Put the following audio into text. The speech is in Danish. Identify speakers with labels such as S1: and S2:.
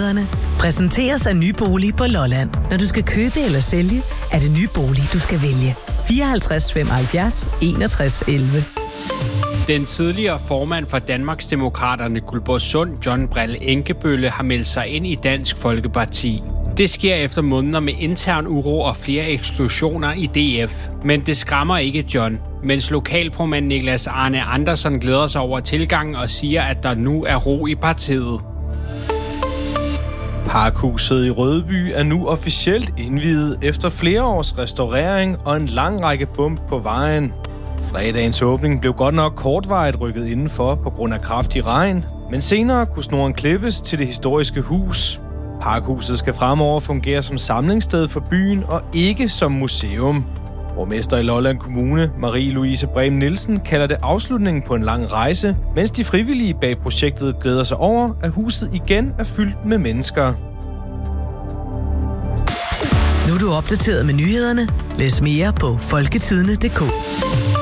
S1: Nyhederne præsenteres af Ny Bolig på Lolland. Når du skal købe eller sælge, er det Ny Bolig, du skal vælge. 54 75 61 11.
S2: Den tidligere formand for Danmarksdemokraterne Guldborgsund, John Brille Enkebølle, har meldt sig ind i Dansk Folkeparti. Det sker efter måneder med intern uro og flere eksklusioner i DF. Men det skræmmer ikke John, mens lokalformand Niklas Arne Andersen glæder sig over tilgangen og siger, at der nu er ro i partiet.
S3: Parkhuset i Rødby er nu officielt indviet efter flere års restaurering og en lang række bump på vejen. Fredagens åbning blev godt nok kortvarigt rykket indenfor på grund af kraftig regn, men senere kunne snoren klippes til det historiske hus. Parkhuset skal fremover fungere som samlingssted for byen og ikke som museum. Borgmester i Lolland Kommune, Marie-Louise Brehm Nielsen, kalder det afslutningen på en lang rejse, mens de frivillige bag projektet glæder sig over, at huset igen er fyldt med mennesker.
S1: Nu er du opdateret med nyhederne. Læs mere på folketidende.dk.